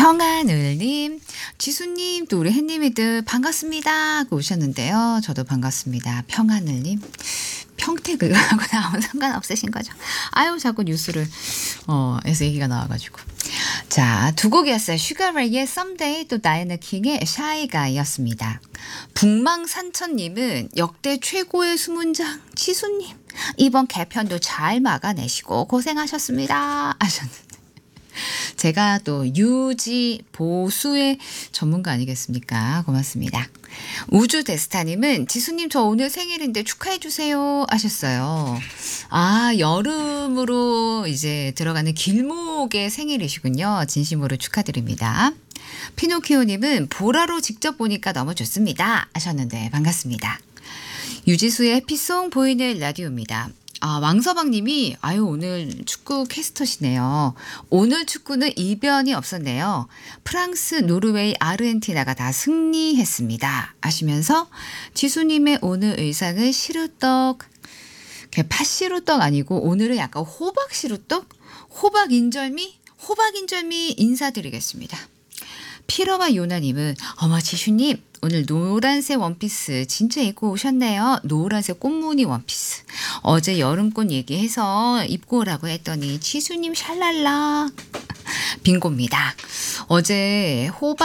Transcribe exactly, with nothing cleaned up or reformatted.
평하늘님, 지수님, 또 우리 햇님이들 반갑습니다 하고 오셨는데요. 저도 반갑습니다. 평하늘님. 평택을 하고 나오면 상관없으신 거죠. 아유, 자꾸 뉴스를, 어, 에서 얘기가 나와가지고. 자, 두 곡이었어요. 슈가레이의 Someday, 또 다이애나 킹의 Shy Guy였습니다. 북망산천님은 역대 최고의 수문장 지수님, 이번 개편도 잘 막아내시고 고생하셨습니다 하셨는데, 제가 또 유지 보수의 전문가 아니겠습니까? 고맙습니다. 우주데스타님은 지수님 저 오늘 생일인데 축하해주세요 하셨어요. 아, 여름으로 이제 들어가는 길목의 생일이시군요. 진심으로 축하드립니다. 피노키오님은 보라로 직접 보니까 너무 좋습니다 하셨는데 반갑습니다. 유지수의 해피송 보이는 라디오입니다. 아, 왕서방님이 아유 오늘 축구 캐스터시네요. 오늘 축구는 이변이 없었네요. 프랑스, 노르웨이, 아르헨티나가 다 승리했습니다 하시면서 지수님의 오늘 의상은 시루떡, 팥시루떡 아니고 오늘은 약간 호박시루떡? 호박인절미? 호박인절미 인사드리겠습니다. 피러와 요나님은 어머 지슈님 오늘 노란색 원피스 진짜 입고 오셨네요. 노란색 꽃무늬 원피스. 어제 여름꽃 얘기해서 입고 오라고 했더니 지수님 샬랄라. 빙고입니다. 어제 호박